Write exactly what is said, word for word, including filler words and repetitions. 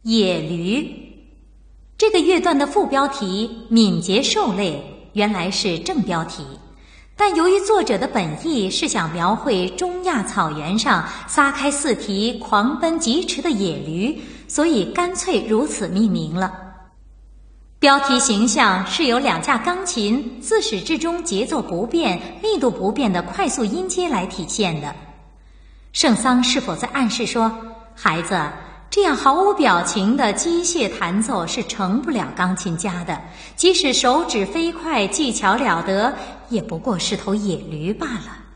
野驴。这个乐段的副标题敏捷兽类原来是正标题，但由于作者的本意是想描绘中亚草原上撒开四蹄狂奔疾驰的野驴，所以干脆如此命名了。标题形象是由两架钢琴自始至终节奏不变、力度不变的快速音阶来体现的。圣桑是否在暗示说，孩子，这样毫无表情的机械弹奏是成不了钢琴家的，即使手指飞快、技巧了得，也不过是头野驴罢了。